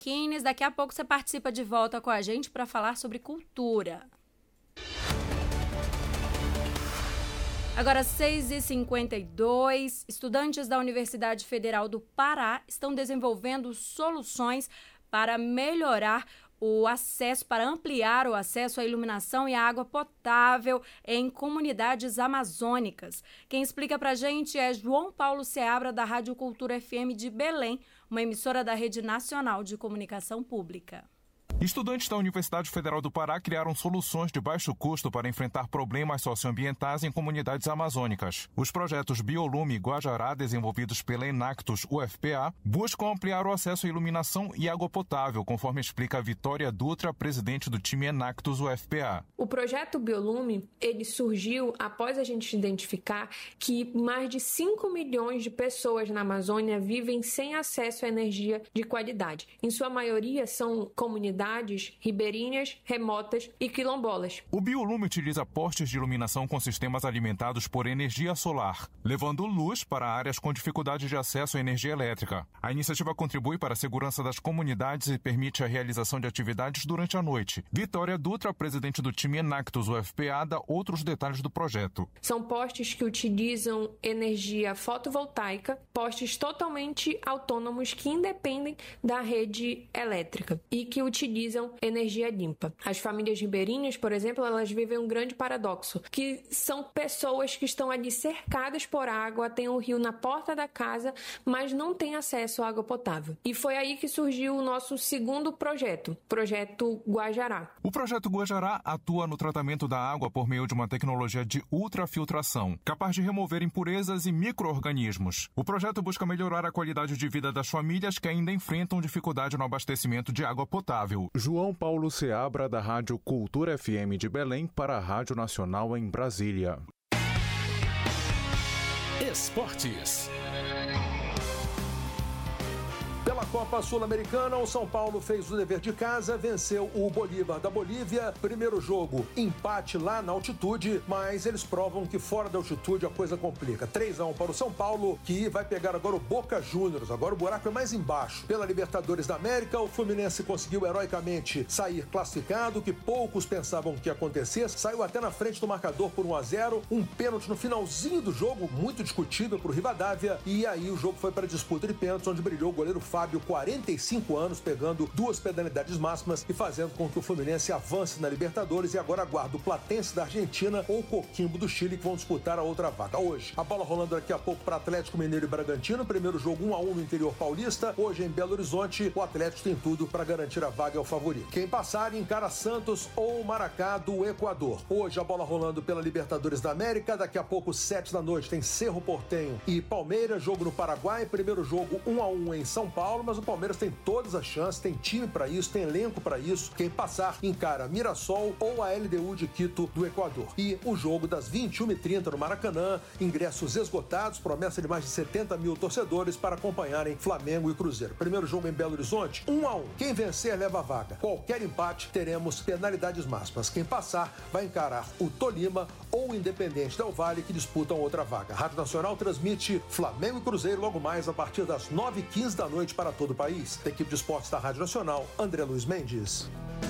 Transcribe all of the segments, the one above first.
Kines, daqui a pouco você participa de volta com a gente para falar sobre cultura. Agora, 6h52, estudantes da Universidade Federal do Pará estão desenvolvendo soluções para melhorar o acesso, para ampliar o acesso à iluminação e à água potável em comunidades amazônicas. Quem explica para a gente é João Paulo Seabra, da Rádio Cultura FM de Belém, uma emissora da Rede Nacional de Comunicação Pública. Estudantes da Universidade Federal do Pará criaram soluções de baixo custo para enfrentar problemas socioambientais em comunidades amazônicas. Os projetos Biolume e Guajará, desenvolvidos pela Enactus UFPA, buscam ampliar o acesso à iluminação e água potável, conforme explica a Vitória Dutra, presidente do time Enactus UFPA. O projeto Biolume, ele surgiu após a gente identificar que mais de 5 milhões de pessoas na Amazônia vivem sem acesso à energia de qualidade. Em sua maioria são comunidades ribeirinhas, remotas e quilombolas. O Biolume utiliza postes de iluminação com sistemas alimentados por energia solar, levando luz para áreas com dificuldade de acesso à energia elétrica. A iniciativa contribui para a segurança das comunidades e permite a realização de atividades durante a noite. Vitória Dutra, presidente do time Enactus UFPA, dá outros detalhes do projeto. São postes que utilizam energia fotovoltaica, postes totalmente autônomos que independem da rede elétrica e que utilizam energia limpa. As famílias ribeirinhas, por exemplo, elas vivem um grande paradoxo, que são pessoas que estão ali cercadas por água, têm um rio na porta da casa, mas não têm acesso à água potável. E foi aí que surgiu o nosso segundo projeto, o projeto Guajará. O projeto Guajará atua no tratamento da água por meio de uma tecnologia de ultrafiltração, capaz de remover impurezas e micro-organismos. O projeto busca melhorar a qualidade de vida das famílias que ainda enfrentam dificuldade no abastecimento de água potável. João Paulo Seabra, da Rádio Cultura FM de Belém, para a Rádio Nacional em Brasília. Esportes. Pela Copa Sul-Americana, o São Paulo fez o dever de casa, venceu o Bolívar da Bolívia. Primeiro jogo, empate lá na altitude, mas eles provam que fora da altitude a coisa complica. 3-1 para o São Paulo, que vai pegar agora o Boca Juniors. Agora o buraco é mais embaixo. Pela Libertadores da América, o Fluminense conseguiu heroicamente sair classificado, que poucos pensavam que ia acontecer. Saiu até na frente do marcador por 1-0. Um pênalti no finalzinho do jogo, muito discutível para o Rivadavia. E aí o jogo foi para a disputa de pênaltis, onde brilhou o goleiro Fábio, 45 anos, pegando 2 penalidades máximas e fazendo com que o Fluminense avance na Libertadores, e agora aguarda o Platense da Argentina ou o Coquimbo do Chile, que vão disputar a outra vaga. Hoje, a bola rolando daqui a pouco para Atlético Mineiro e Bragantino, primeiro jogo 1-1 no interior paulista. Hoje em Belo Horizonte, o Atlético tem tudo para garantir a vaga, é o favorito. Quem passar encara Santos ou Maracá do Equador. Hoje a bola rolando pela Libertadores da América, daqui a pouco 7 da noite tem Cerro Porteño e Palmeiras, jogo no Paraguai, primeiro jogo 1-1 em São Paulo, mas o Palmeiras tem todas as chances, tem time para isso, tem elenco para isso. Quem passar encara Mirassol ou a LDU de Quito do Equador. E o jogo das 21h30 no Maracanã, ingressos esgotados, promessa de mais de 70 mil torcedores para acompanharem Flamengo e Cruzeiro. Primeiro jogo em Belo Horizonte, 1-1. Quem vencer leva a vaga. Qualquer empate, teremos penalidades máximas. Quem passar vai encarar o Tolima ou o Independente Del Valle, que disputam outra vaga. A Rádio Nacional transmite Flamengo e Cruzeiro logo mais a partir das 9h15 da noite para todo o país. Da equipe de esportes da Rádio Nacional, André Luiz Mendes.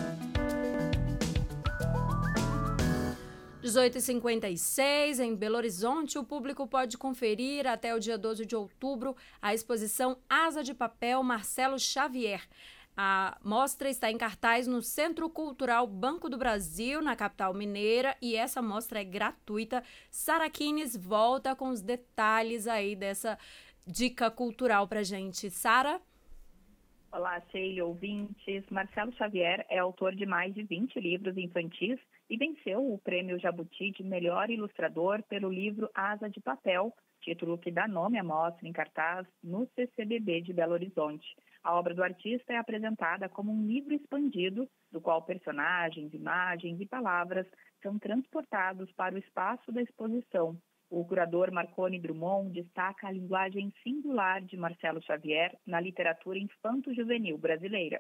18h56, em Belo Horizonte, o público pode conferir até o dia 12 de outubro a exposição Asa de Papel Marcelo Xavier. A mostra está em cartaz no Centro Cultural Banco do Brasil, na capital mineira, e essa mostra é gratuita. Sara Kines volta com os detalhes aí dessa dica cultural pra gente. Sara? Olá, Sheila, ouvintes. Marcelo Xavier é autor de mais de 20 livros infantis e venceu o Prêmio Jabuti de Melhor Ilustrador pelo livro Asa de Papel, título que dá nome à mostra em cartaz no CCBB de Belo Horizonte. A obra do artista é apresentada como um livro expandido, do qual personagens, imagens e palavras são transportados para o espaço da exposição. O curador Marconi Drummond destaca a linguagem singular de Marcelo Xavier na literatura infanto-juvenil brasileira.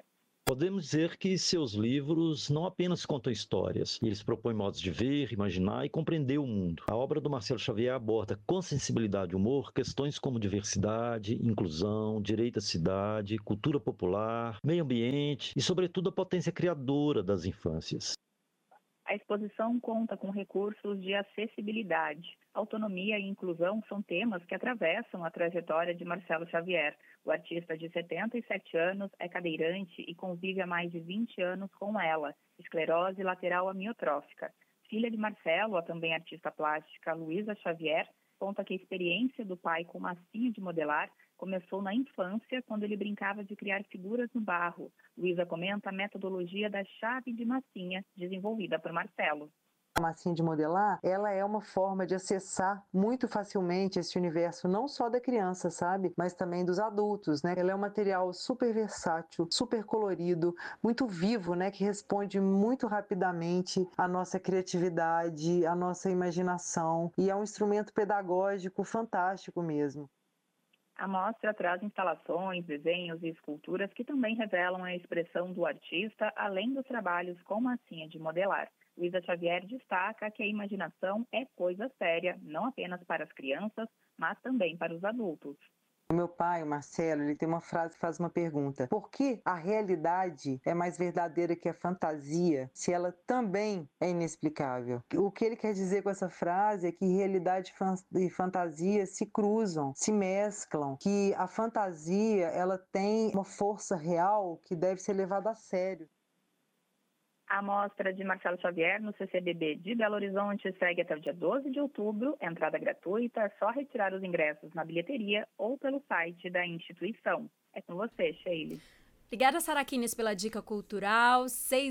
Podemos dizer que seus livros não apenas contam histórias, eles propõem modos de ver, imaginar e compreender o mundo. A obra do Marcelo Xavier aborda com sensibilidade e humor questões como diversidade, inclusão, direito à cidade, cultura popular, meio ambiente e, sobretudo, a potência criadora das infâncias. A exposição conta com recursos de acessibilidade. Autonomia e inclusão são temas que atravessam a trajetória de Marcelo Xavier. O artista de 77 anos é cadeirante e convive há mais de 20 anos com ela, esclerose lateral amiotrófica. Filha de Marcelo, a também artista plástica Luísa Xavier, conta que a experiência do pai com massinha de modelar começou na infância, quando ele brincava de criar figuras no barro. Luísa comenta a metodologia da chave de massinha, desenvolvida por Marcelo. A massinha de modelar, ela é uma forma de acessar muito facilmente esse universo, não só da criança, sabe? Mas também dos adultos, né? Ela é um material super versátil, super colorido, muito vivo, né? Que responde muito rapidamente à nossa criatividade, à nossa imaginação. E é um instrumento pedagógico fantástico mesmo. A mostra traz instalações, desenhos e esculturas que também revelam a expressão do artista, além dos trabalhos com massinha de modelar. Luísa Xavier destaca que a imaginação é coisa séria, não apenas para as crianças, mas também para os adultos. O meu pai, o Marcelo, ele tem uma frase que faz uma pergunta. Por que a realidade é mais verdadeira que a fantasia, se ela também é inexplicável? O que ele quer dizer com essa frase é que realidade e fantasia se cruzam, se mesclam, que a fantasia ela tem uma força real que deve ser levada a sério. A mostra de Marcelo Xavier no CCBB de Belo Horizonte segue até o dia 12 de outubro. Entrada gratuita, é só retirar os ingressos na bilheteria ou pelo site da instituição. É com você, Sheila. Obrigada, Sara Kines, pela dica cultural.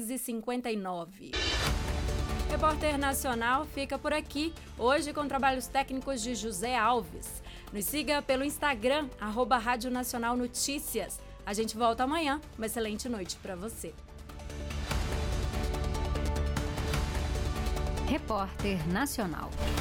6h59. Repórter Nacional fica por aqui, hoje com trabalhos técnicos de José Alves. Nos siga pelo Instagram, @Rádio Nacional Notícias. A gente volta amanhã. Uma excelente noite para você. Repórter Nacional.